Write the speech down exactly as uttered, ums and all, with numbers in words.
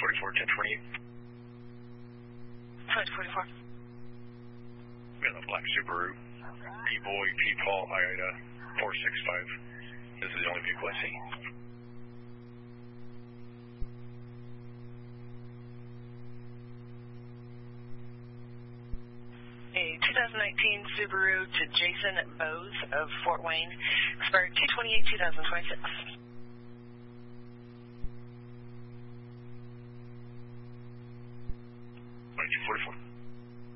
forty-four, ten twenty-eight. ten forty-four. We got a black Subaru, D-Boy, P-Paul, Ida, four six five. This is the only vehicle I see. A twenty nineteen Subaru to Jason Bose of Fort Wayne, expired two twenty-eight, twenty twenty-six. twenty-two forty-four.